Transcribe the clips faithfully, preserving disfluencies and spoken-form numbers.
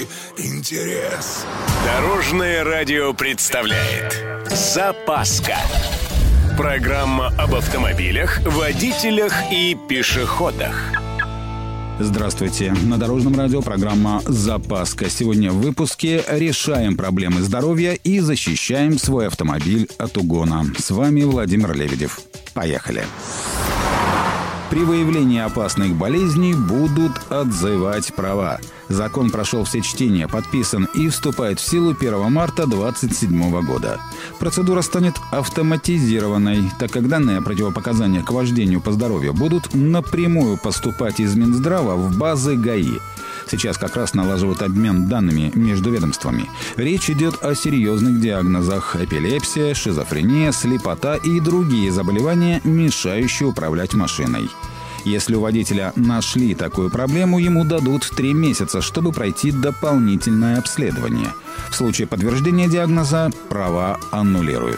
мой интерес. Дорожное радио представляет «Запаска». Программа об автомобилях, водителях и пешеходах. Здравствуйте. На Дорожном радио программа «Запаска». Сегодня в выпуске решаем проблемы здоровья и защищаем свой автомобиль от угона. С вами Владимир Лебедев. Поехали. При выявлении опасных болезней будут отзывать права. Закон прошел все чтения, подписан и вступает в силу первого марта две тысячи двадцать седьмого года. Процедура станет автоматизированной, так как данные противопоказания к вождению по здоровью будут напрямую поступать из Минздрава в базы ГАИ. Сейчас как раз налаживают обмен данными между ведомствами. Речь идет о серьезных диагнозах: эпилепсия, шизофрения, слепота и другие заболевания, мешающие управлять машиной. Если у водителя нашли такую проблему, ему дадут три месяца, чтобы пройти дополнительное обследование. В случае подтверждения диагноза права аннулируют.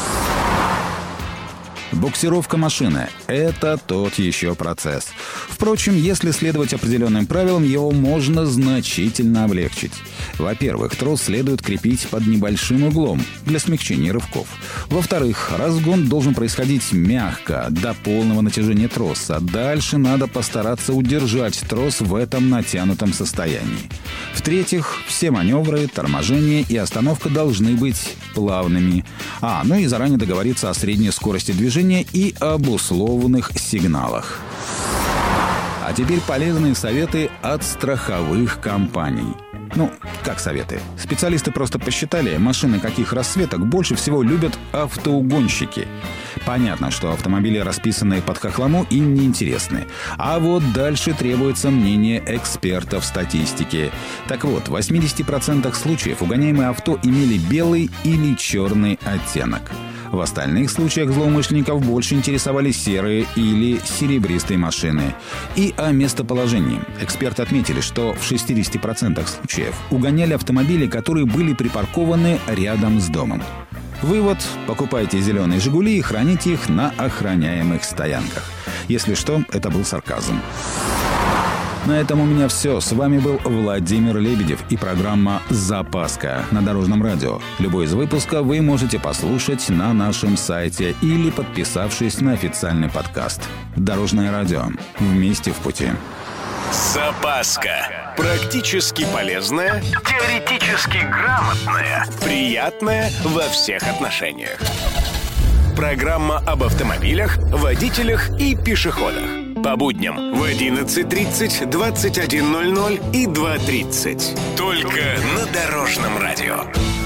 Буксировка машины – это тот еще процесс. Впрочем, если следовать определенным правилам, его можно значительно облегчить. Во-первых, трос следует крепить под небольшим углом для смягчения рывков. Во-вторых, разгон должен происходить мягко, до полного натяжения троса. Дальше надо постараться удержать трос в этом натянутом состоянии. В-третьих, все маневры, торможение и остановка должны быть плавными. А, ну и заранее договориться о средней скорости движения и об условных сигналах. А теперь полезные советы от страховых компаний. Ну, как советы? Специалисты просто посчитали, машины каких расцветок больше всего любят автоугонщики. Понятно, что автомобили, расписанные под хохлому, им не интересны. А вот дальше требуется мнение экспертов статистики. Так вот, в восемьдесят процентов случаев угоняемые авто имели белый или черный оттенок. В остальных случаях злоумышленников больше интересовали серые или серебристые машины. И о местоположении. Эксперты отметили, что в шестьдесят процентов случаев угоняли автомобили, которые были припаркованы рядом с домом. Вывод: покупайте зеленые «Жигули» и храните их на охраняемых стоянках. Если что, это был сарказм. На этом у меня все. С вами был Владимир Лебедев и программа «Запаска» на Дорожном радио. Любой из выпусков вы можете послушать на нашем сайте или подписавшись на официальный подкаст. Дорожное радио. Вместе в пути. «Запаска». Практически полезная, теоретически грамотная, приятная во всех отношениях. Программа об автомобилях, водителях и пешеходах. По будням в одиннадцать тридцать, двадцать один ноль ноль и два тридцать. Только на Дорожном радио.